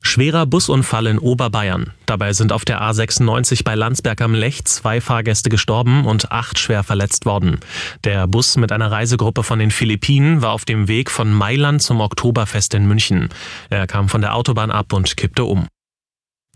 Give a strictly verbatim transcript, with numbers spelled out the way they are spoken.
Schwerer Busunfall in Oberbayern. Dabei sind auf der A sechsundneunzig bei Landsberg am Lech zwei Fahrgäste gestorben und acht schwer verletzt worden. Der Bus mit einer Reisegruppe von den Philippinen war auf dem Weg von Mailand zum Oktoberfest in München. Er kam von der Autobahn ab und kippte um.